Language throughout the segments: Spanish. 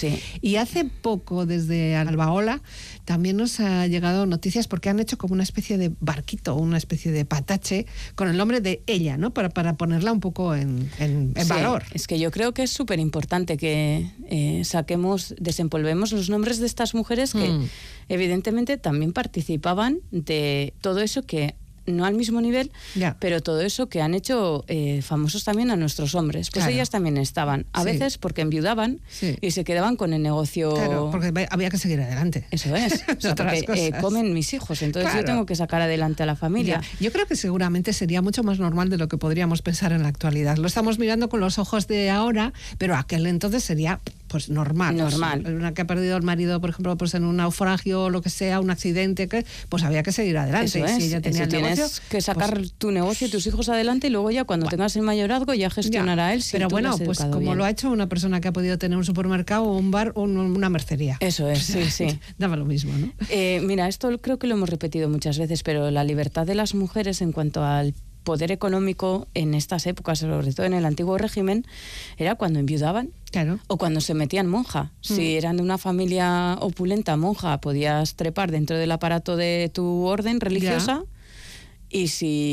Sí. Y hace poco, desde Albaola, también nos ha llegado noticias porque han hecho como una especie de barquito, una especie de patache con el nombre de ella, ¿no? Para ponerla un poco en valor. Es que yo creo que es súper importante que desempolvemos los nombres de estas mujeres que evidentemente también participaban de todo eso que, no al mismo nivel, pero todo eso que han hecho famosos también a nuestros hombres. Pues ellas también estaban, a veces porque enviudaban y se quedaban con el negocio. Claro, porque había que seguir adelante. Eso es, o sea, porque comen mis hijos, entonces yo tengo que sacar adelante a la familia. Yo creo que seguramente sería mucho más normal de lo que podríamos pensar en la actualidad. Lo estamos mirando con los ojos de ahora, pero aquel entonces sería pues normal. Una que ha perdido el marido, por ejemplo, pues en un naufragio o lo que sea, un accidente, pues había que seguir adelante. Eso y si ella tenía el negocio, tienes que sacar tu negocio y tus hijos adelante y luego ya cuando tengas el mayorazgo ya gestionará él. Pero bueno, pues como bien. lo ha hecho una persona que ha podido tener un supermercado o un bar o una mercería. Eso es, sí. Daba lo mismo, ¿no? Mira, esto creo que lo hemos repetido muchas veces, pero la libertad de las mujeres en cuanto al poder económico en estas épocas, sobre todo en el antiguo régimen, era cuando enviudaban. Claro. O cuando se metían monja. Si eran de una familia opulenta, monja, podías trepar dentro del aparato de tu orden religiosa. Y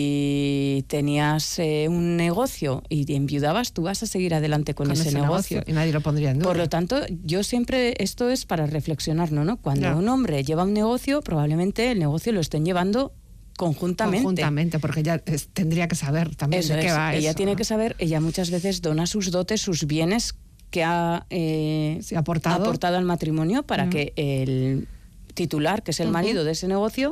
si tenías un negocio y enviudabas, tú vas a seguir adelante con ese negocio. Y nadie lo pondría en duda. Por lo tanto, yo siempre, esto es para reflexionar, ¿no? Cuando un hombre lleva un negocio, probablemente el negocio lo estén llevando conjuntamente, porque ella tendría que saber también de qué va eso. Ella tiene que saber, ella muchas veces dona sus dotes, sus bienes que ha aportado al matrimonio para que el titular, que es el marido de ese negocio,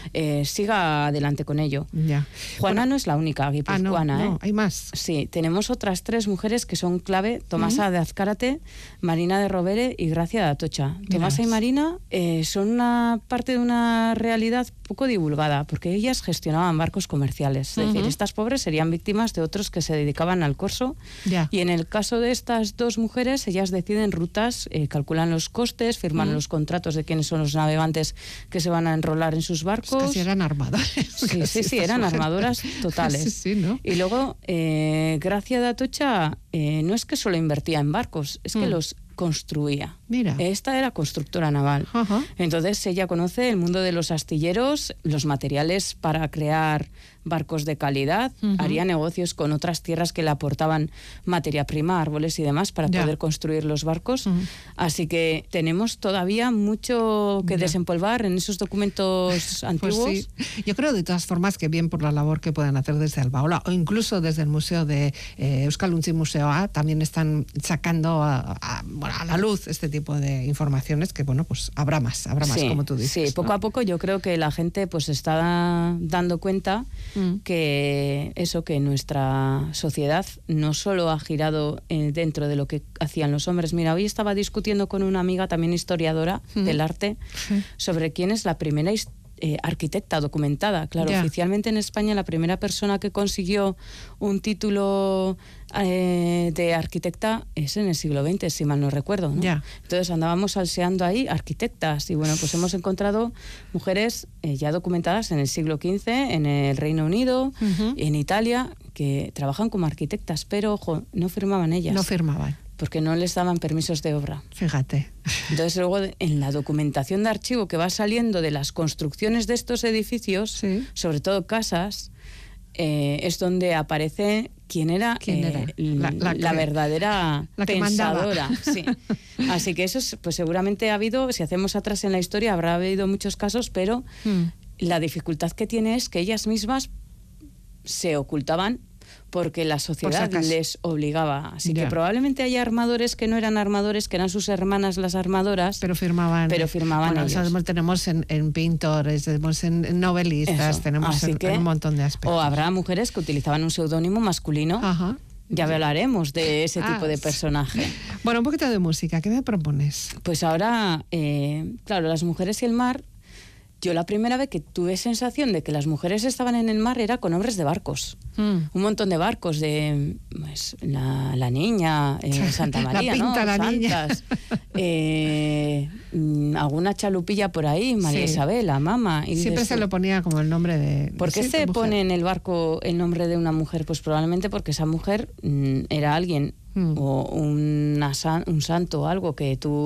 siga adelante con ello. Juana no es la única guipuzcoana. No, hay más. Sí, tenemos otras 3 mujeres que son clave: Tomasa de Azcárate, Marina de Rovere y Gracia de Atocha. Tomasa y Marina son una parte de una realidad poco divulgada, porque ellas gestionaban barcos comerciales. Es decir, estas pobres serían víctimas de otros que se dedicaban al corso. Y en el caso de estas 2 mujeres, ellas deciden rutas, calculan los costes, firman los contratos de quiénes son los navegantes que se van a enrolar en sus barcos. Pues casi eran armadoras. Sí, eran armadoras totales. Sí, ¿no? Y luego, Gracia de Atocha no es que solo invertía en barcos, es que los construía. Mira. Esta era constructora naval. Entonces ella conoce el mundo de los astilleros, los materiales para crear barcos de calidad, haría negocios con otras tierras que le aportaban materia prima, árboles y demás para poder construir los barcos. Así que tenemos todavía mucho que desempolvar en esos documentos antiguos. Pues sí. Yo creo de todas formas que bien por la labor que puedan hacer desde Albaola o incluso desde el Museo de Euskal Untzi Museo A, también están sacando a la luz este tipo de informaciones que, bueno, pues habrá más, como tú dices. Sí, poco a poco yo creo que la gente pues está dando cuenta que nuestra sociedad no solo ha girado dentro de lo que hacían los hombres. Mira, hoy estaba discutiendo con una amiga también historiadora del arte sobre quién es la primera arquitecta documentada. Claro, oficialmente en España la primera persona que consiguió un título de arquitecta es en el siglo XX, si mal no recuerdo, ¿no? Entonces andábamos salseando ahí arquitectas y bueno, pues hemos encontrado mujeres ya documentadas en el siglo XV, en el Reino Unido, en Italia, que trabajan como arquitectas, pero ojo, no firmaban ellas. No firmaban. Porque no les daban permisos de obra. Fíjate. Entonces luego en la documentación de archivo que va saliendo de las construcciones de estos edificios, sobre todo casas, es donde aparece quién era la verdadera pensadora. Sí. Así que eso es, pues seguramente ha habido, si hacemos atrás en la historia, habrá habido muchos casos, pero la dificultad que tiene es que ellas mismas se ocultaban porque la sociedad les obligaba. Así que probablemente haya armadores que no eran armadores, que eran sus hermanas las armadoras, pero firmaban bueno, ellos. Tenemos en pintores, tenemos en novelistas, tenemos en un montón de aspectos. O habrá mujeres que utilizaban un seudónimo masculino. Ya hablaremos de ese tipo de personaje. Bueno, un poquito de música, ¿qué me propones? Pues ahora, claro, las mujeres y el mar. Yo la primera vez que tuve sensación de que las mujeres estaban en el mar era con hombres de barcos. Un montón de barcos de pues, la Niña, Santa María, la pinta, ¿no? La Santas. Alguna chalupilla por ahí, María Isabel, la Mama. Y siempre se lo ponía como el nombre de... ¿Por qué se pone en el barco el nombre de una mujer? Pues probablemente porque esa mujer era alguien o un santo o algo que tú